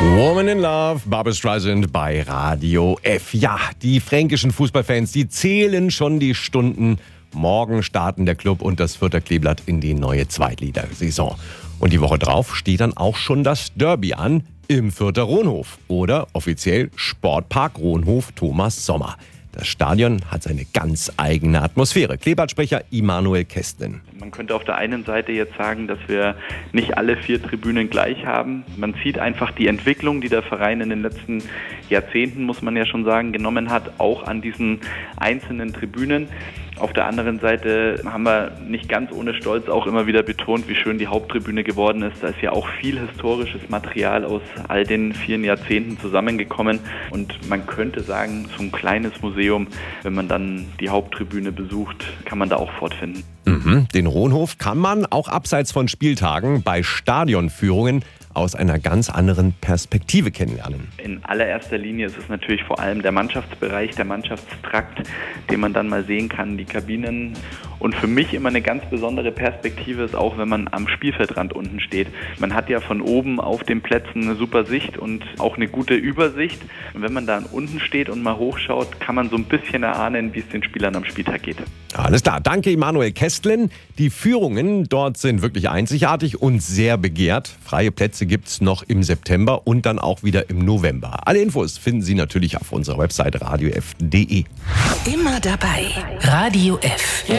Woman in Love, Barbra Streisand bei Radio F. Ja, die fränkischen Fußballfans, die zählen schon die Stunden. Morgen starten der Club und das Fürther Kleeblatt in die neue Zweitligasaison. Und die Woche drauf steht dann auch schon das Derby an im Fürther Ronhof oder offiziell Sportpark Ronhof Thomas Sommer. Das Stadion hat seine ganz eigene Atmosphäre. Kleeblattsprecher Immanuel Kästlin. Man könnte auf der einen Seite jetzt sagen, dass wir nicht alle 4 Tribünen gleich haben. Man sieht einfach die Entwicklung, die der Verein in den letzten Jahrzehnten, muss man ja schon sagen, genommen hat, auch an diesen einzelnen Tribünen. Auf der anderen Seite haben wir nicht ganz ohne Stolz auch immer wieder betont, wie schön die Haupttribüne geworden ist. Da ist ja auch viel historisches Material aus all den vielen Jahrzehnten zusammengekommen. Und man könnte sagen, so ein kleines Museum, wenn man dann die Haupttribüne besucht, kann man da auch fortfinden. Den Ronhof kann man auch abseits von Spieltagen bei Stadionführungen aus einer ganz anderen Perspektive kennenlernen. In allererster Linie ist es natürlich vor allem der Mannschaftsbereich, der Mannschaftstrakt, den man dann mal sehen kann, die Kabinen. Und für mich immer eine ganz besondere Perspektive ist auch, wenn man am Spielfeldrand unten steht. Man hat ja von oben auf den Plätzen eine super Sicht und auch eine gute Übersicht. Und wenn man da unten steht und mal hochschaut, kann man so ein bisschen erahnen, wie es den Spielern am Spieltag geht. Alles klar, danke Immanuel Kästlin. Die Führungen dort sind wirklich einzigartig und sehr begehrt. Freie Plätze gibt es noch im September und dann auch wieder im November. Alle Infos finden Sie natürlich auf unserer Website radiof.de. Immer dabei. Radio F.